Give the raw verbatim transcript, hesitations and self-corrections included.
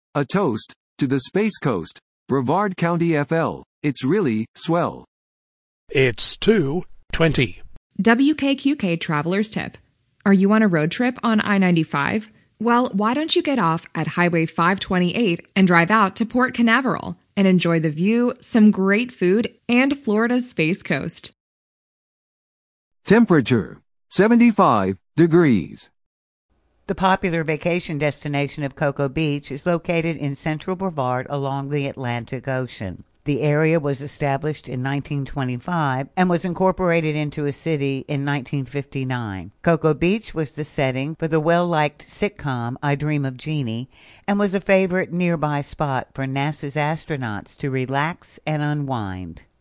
A toast to the Space Coast, Brevard County F L. It's really swell. It's two twenty. W K Q K Traveler's Tip. Are you on a road trip on I ninety-five? Well, why don't you get off at Highway five twenty-eight and drive out to Port Canaveral and enjoy the view, some great food, and Florida's Space Coast. Temperature, seventy-five degrees. The popular vacation destination of Cocoa Beach is located in central Brevard along the Atlantic Ocean. The area was established in nineteen twenty-five and was incorporated into a city in nineteen fifty-nine. Cocoa Beach was the setting for the well-liked sitcom I Dream of Jeannie and was a favorite nearby spot for NASA's astronauts to relax and unwind.